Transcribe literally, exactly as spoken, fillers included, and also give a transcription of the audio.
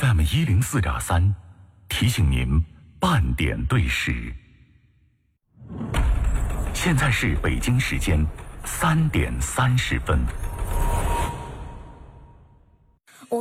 F M 一零四点三，提醒您半点对时。现在是北京时间三点三十分。